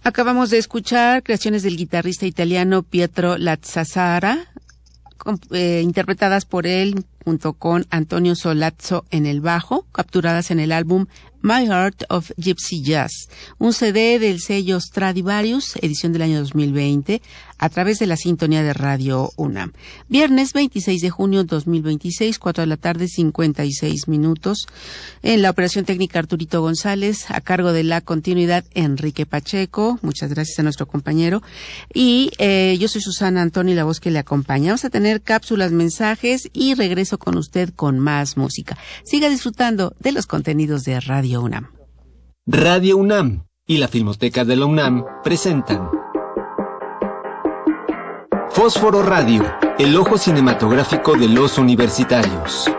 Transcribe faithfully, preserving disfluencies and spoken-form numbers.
Acabamos de escuchar creaciones del guitarrista italiano Pietro Lazzazzara, eh, interpretadas por él junto con Antonio Solazzo en el bajo, capturadas en el álbum My Heart of Gypsy Jazz, un C D del sello Stradivarius, edición del año dos mil veinte, a través de la sintonía de Radio UNAM. Viernes veintiséis de junio dos mil veintiséis, cuatro de la tarde, cincuenta y seis minutos. En la operación técnica Arturito González, a cargo de la continuidad Enrique Pacheco. Muchas gracias a nuestro compañero. Y eh, yo soy Susana Antoni, la voz que le acompaña. Vamos a tener cápsulas, mensajes y regreso con usted con más música. Siga disfrutando de los contenidos de Radio UNAM. Radio UNAM y la Filmoteca de la UNAM presentan Fósforo Radio, el ojo cinematográfico de los universitarios.